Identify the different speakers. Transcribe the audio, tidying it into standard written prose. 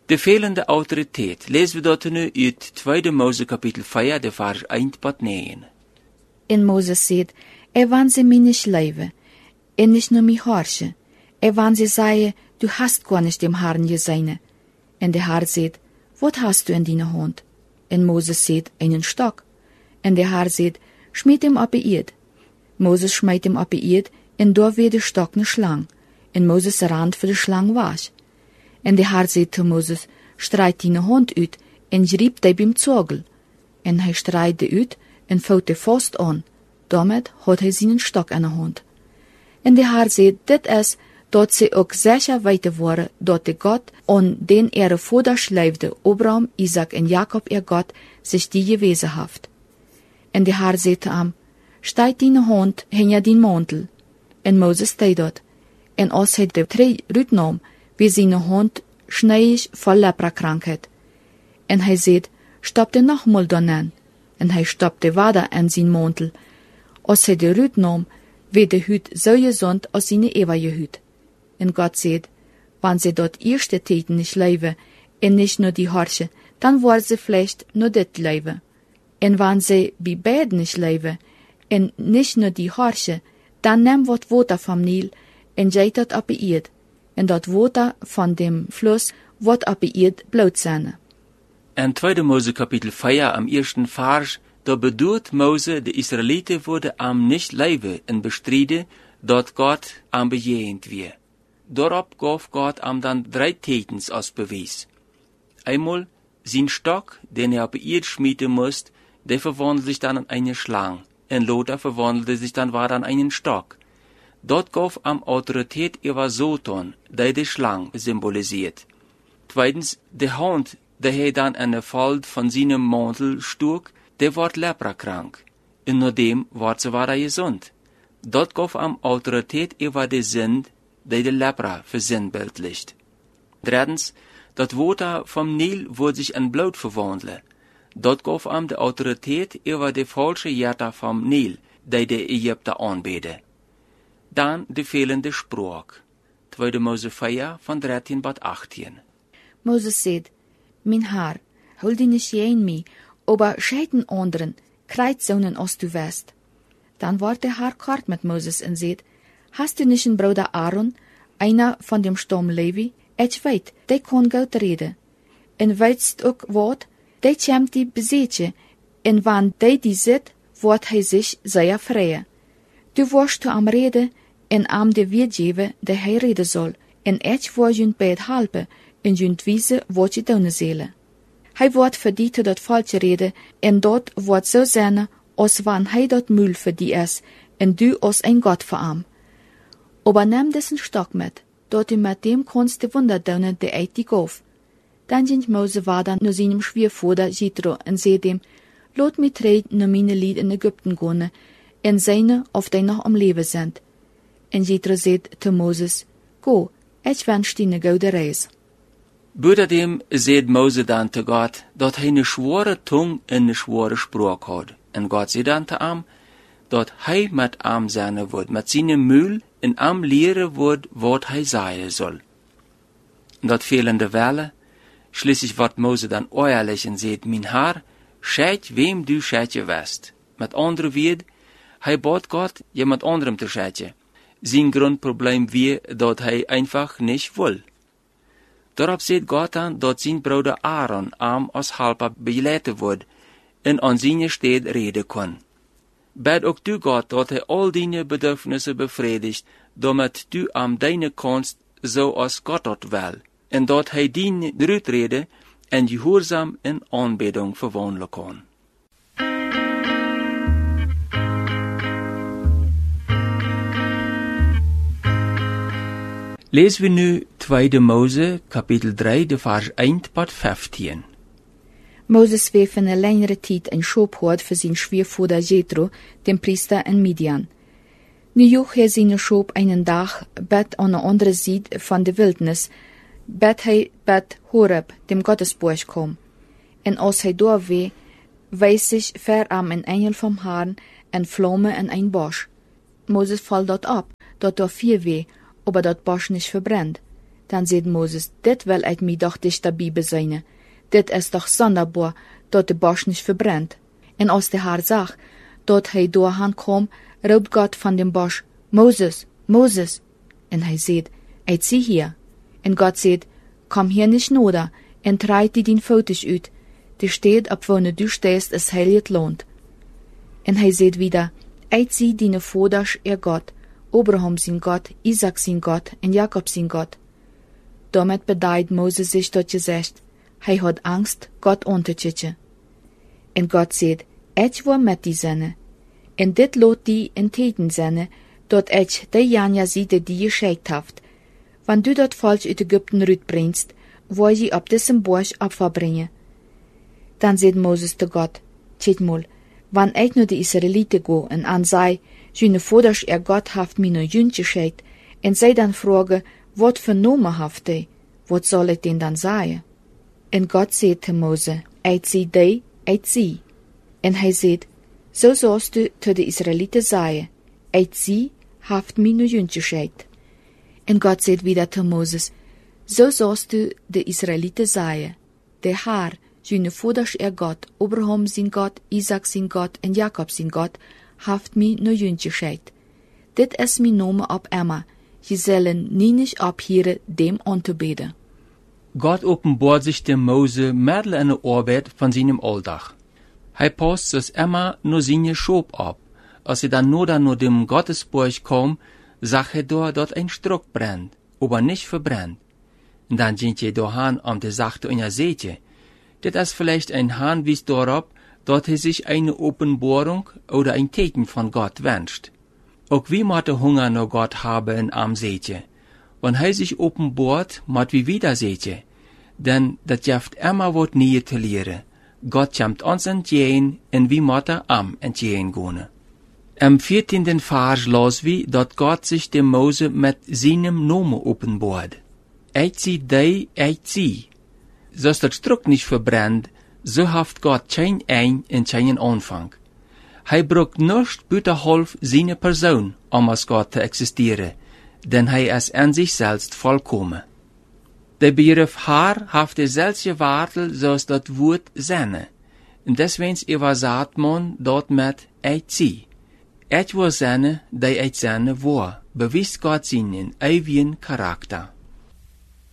Speaker 1: De fehlende autoriteit lezen we dat nu uit 2 Mose kapitel 4, de vers 1 tot 9.
Speaker 2: En Moses zegt, wanneer ze mij niet leven, en niet nur mij harsje, wanneer ze zeggen, du hast gar nicht dem Herrn gesehen. En de Herr zegt, wat hast du in deiner Hand? En Moses zegt, einen Stock. En de Herr zegt, schmied hem op de eerd. Moses schmeidt hem op de eerd, en daar werd de stok ne slang. En Moses rand voor de slang was. En de Herr zegt zu Moses, streit deine Hand uit, en griep die beim Zogel. En hij strijde uit, en vouwt de vast aan. Daarmee had hij zijn stok in de hand. En de Herr zegt, dit is, dat ze ook zeker weten worden, dat de God, aan den ihre vaders leefde, Abraham, Isaac en Jacob, ihr God, zich die gewezen heeft. En de Herr zegt hem, steigt deine hand hinter den mantel. En Moses deed dat. En als hij de tree uitnam, wie zijn hand schneidig vol leprakrankheid. En hij zegt, stopte nogmaal daarin. En hij stopte water in zijn mantel. Als hij de uitnam, werd de huid zo gezond als zijn eeuwige huid. En God zegt, wanneer ze dat eerste tijd niet leven, en niet nur die harsje, dan worden ze vielleicht nur dit leven. En wanneer ze bij beiden niet leven, en niet nur die harsje, dan neem wat water van Nil, en zet dat op de eerd, en dat water van dem Fluss wordt op de eerd bloot zijn.
Speaker 1: En 2 Mose kapitel 4 am eersten vers, da bedoelt Mose de Israëlieten worden am nicht leven en bestrijden, dat God am bejegend weer. Daarop gaf God am dan 3 Tetens als bewijs. Einmal, zijn Stock, den er op de eerd schmieden moest, der verwandelt sich dann in eine Schlang. En Lothar verwandelte sich dann war an einen Stock. Dort gaf am Autorität über Satan, die die Schlang symbolisiert. Zweitens, de Hand, der hij dann an der Fold von seinem Mantel stuk, der ward leprakrank. En nur dem ward ze war gesund. Dort gaf am Autorität über die Sünd, die de Lepra versinnbildlicht. Drittens, dat Water vom Nil wurde sich in Blut verwandelt. Dort gaf am de Autorität über die falsche Jätter vom Nil, die de Ägypter aanbeden. Dan de fehlende Spruch. 2 Mose 4 van 13 tot 18.
Speaker 2: Moses zegt, mijn Herr, hol die nicht in mij, aber scheiden anderen, kreidzonen als du west. Dan wordt de Herr kort met Moses en zegt, hast du nicht een Bruder Aaron, einer von dem Stamm Levi? Ich weet, die kon goed reden. En weetst ook wat? Die komt die bezetje, en wanneer die zit, wordt hij zich zeer vrije. Du wirst am reden, en am de weergeven, die hij reden zal, en ich word junt bij het helpen, en junt wijzen wat je doen zullen. Hij wordt voor die te dat falsche reden, en dat wordt zo zijn, als wanneer hij dat mul voor die is, en du als een God voor hem. Aber neem dessen Stock met, dat du met dem kannst de Wunder doen, die uit die gaf. Dan ging Mose vader naar zijn schwiegervader Jethro en zei hem, laat mij treden naar mijn lied in Egypten gaan, en zijne of die nog am leven zijn. En Jethro zei te Moses, go, ich wens die een goede reis.
Speaker 1: Buitendem zei Mose dan te God, dat hij een schwere tong en een schwere Spruch had. En God zei dan te hem, dat hij met hem zijn wordt, met zijn mul en hem leren wordt wat hij zeggen zal. Dat fehlende Welle, schließlich wordt Mose dan eerlijk en zegt, mijn Herr, scheid wem du scheidje west. Met andere woorden, hij bad God jemand anderem te scheidje. Zijn grondprobleem weer dat hij einfach niet wil. Daarop zegt God dan dat zijn broeder Aaron hem als helper begeleid wordt en aan zijn steed reden kon. Bid ook du God dat hij al die bedürfnissen bevredigt, damit du am deine kannst, zoals God dat wil, en dat hij die uitreden en gehoorzaam in aanbidding verwandelen kan. Lezen we nu 2 Mose, kapitel 3, de vers 1 tot 15.
Speaker 2: Moses weer van een längere tijd een schoophoord voor zijn schwiegervader Jethro, den Priester in Midian. Nu joeg hij zijn schoop einen dag, bed aan de andere zijde van de wildernis, bed hij bed Horeb, dem Gottesburg kom. En als hij door wee, wees zich ver am een engel vom Herrn en vlomme in een bosch. Moses valt dat op, dat door vier wee, aber dat bosch niet verbrennt. Dan zegt Moses, dit wil uit mij doch dichter zijn. Dit is toch sonderbaar, dat de bosch niet verbrennt. En als de haar zag, dat hij doorheen kwam, roept God van dem bosch, Moses, Moses. En hij zegt, ik zie hier. En God zegt, kom hier niet nodig, en treid die din foto's uit. De stad op wanneer du stehst, is heel het land. En hij zegt wieder, ik zie dine vaders God, Abraham zijn God, Isaac zijn God en Jacob zijn God. Damit bedeit Moses zich dat je zegt, hij had angst, God aan te tjitje. En God zegt, ik wil met die zenne. En dit laat die in tijden zenne, dat ik de Janja zie die je gescheikt heeft. Wanneer du dat volk uit Egypten uitbrengt, wil je op diesem bosch opverbrengen. Dan zegt Moses te God, tjitmol, wanneer ik nu de Israëlieten go en aan zij, zijn vaders God heeft mij een juntje gescheikt, en zij dan vragen, wat voor namen heeft hij? Wat zal ik den dan zeggen? En God zegt te Moses, ik zie die, ik zie. En hij zegt, zo zoals du te de Israëlieten zeggen, ik zie, heeft mij een juntje gescheikt. En God zegt wieder te Moses, zo zoals du de Israëlieten zeggen, de haar, zijn vaders God, Abraham zijn God, Isaac zijn God en Jacob zijn God, heeft mij een juntje gescheikt. Dit is mijn naam op Emma. Je zullen niet ophieren dem aan te bidden.
Speaker 1: God openbaart sich dem Mose middel in de arbeid van zijn alldag. Hij past dus immer nur seine Schop ab. Als hij dan naar dem Gottesburg kwam, zag hij door dat een Struck brennt, aber nicht verbrennt. En dan ging je doorheen om te zachten in je zeetje. Dit is vielleicht ein Hinweis darauf, dat hij sich eine Openbarung oder ein Teken von Gott wünscht. Ook wie moeten Hunger naar Gott haben in am zeetje. Wanneer hij sich openbaart, moet wie wieder zeetje. Denn dat jeft immer wat nieuw te leren. Gott komt ons entgegen en wie moeten am entgegen gaan. Im 14. Vers las wie, dat Gott sich dem Mose met seinem Namen openbaart. Ich zie die, ich zie. Zoals dat Struck nicht verbrennt, so haft Gott kein Ein en keinen Anfang. Hij braucht nicht buitenhalb seine Person, als Gott te existieren, denn hij is an sich selbst vollkommen. De begriff haar haft dezelfde waarde zoals dat woord zenne, en deswegen übersetzt man dat met ich zie. Ich will zenne, die ich zenne war, bewijst Gott seinen ewigen Charakter.